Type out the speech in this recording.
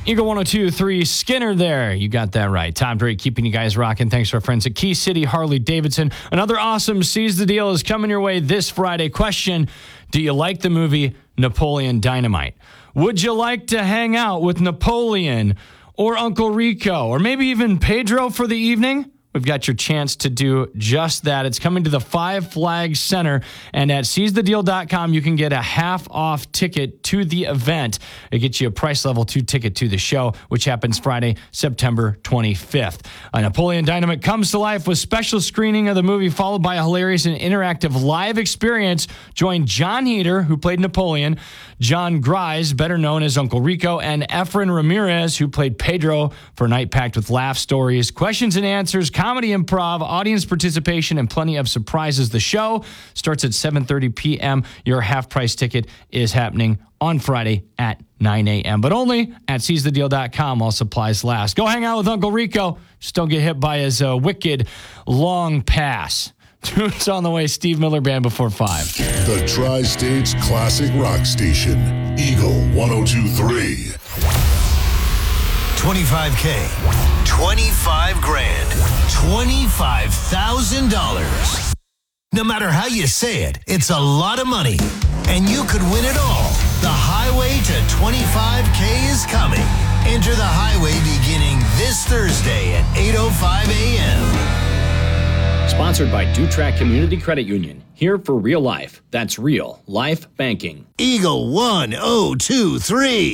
Eagle 102.3 Skinner there. You got that right. Tom Drake keeping you guys rocking. Thanks to our friends at Key City Harley Davidson. Another awesome Seize the Deal is coming your way this Friday. Question, do you like the movie Napoleon Dynamite? Would you like to hang out with Napoleon or Uncle Rico or maybe even Pedro for the evening? We've got your chance to do just that. It's coming to the Five Flags Center, and at seizethedeal.com, you can get a half-off ticket to the event. It gets you a price level 2 ticket to the show, which happens Friday, September 25th. Napoleon Dynamite comes to life with special screening of the movie, followed by a hilarious and interactive live experience. Join John Heater, who played Napoleon, John Grise, better known as Uncle Rico, and Efren Ramirez, who played Pedro, for a night packed with laugh stories, questions and answers, comedy improv, audience participation, and plenty of surprises. The show starts at 7:30 p.m. Your half-price ticket is happening on Friday at 9 a.m., but only at seizethedeal.com while supplies last. Go hang out with Uncle Rico. Just don't get hit by his wicked long pass. Tunes on the way. Steve Miller Band before 5. The Tri-State's classic rock station, Eagle 102.3. 25K, 25 grand, $25,000. No matter how you say it, it's a lot of money, and you could win it all. The highway to 25K is coming. Enter the highway beginning this Thursday at 8:05 a.m. Sponsored by DuTrack Community Credit Union. Here for real life. That's real life banking. Eagle 1023.